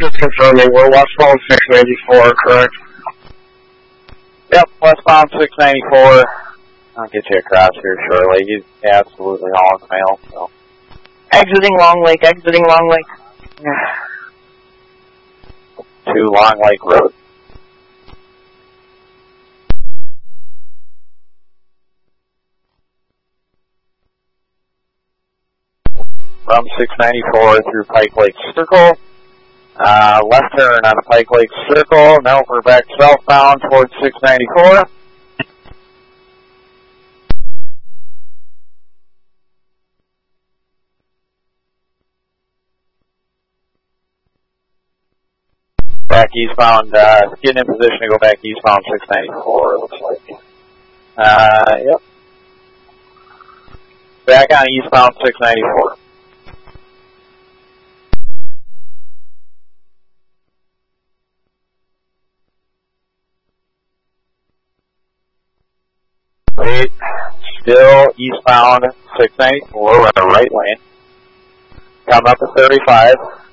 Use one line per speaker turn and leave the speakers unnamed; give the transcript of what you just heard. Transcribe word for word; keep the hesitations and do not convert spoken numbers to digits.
Just confirming, we're westbound six ninety-four, correct?
Yep, westbound six ninety-four. I'll get you across here shortly. He's absolutely hauling mail, so.
Exiting Long Lake, exiting Long Lake.
To Long Lake Road. From six ninety-four through Pike Lake Circle. Uh, left turn on the Pike Lake Circle. Now we're back southbound towards six ninety-four. Back eastbound, uh, getting in position to go back eastbound six ninety-four, it looks like. Uh, yep. Back on eastbound six ninety-four. Wait, still eastbound six ninety-four, we're in the right lane. Come up to thirty-five.